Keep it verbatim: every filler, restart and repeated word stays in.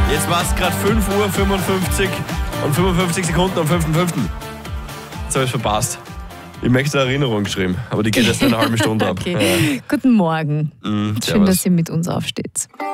Jetzt war es gerade fünf Uhr fünfundfünfzig und fünfundfünfzig Sekunden am fünften fünften Jetzt habe ich es verpasst. Ich möchte eine Erinnerung geschrieben, aber die geht jetzt eine halbe Stunde ab. Okay. Ja. Guten Morgen. Mm, Schön, dass ihr mit uns aufsteht.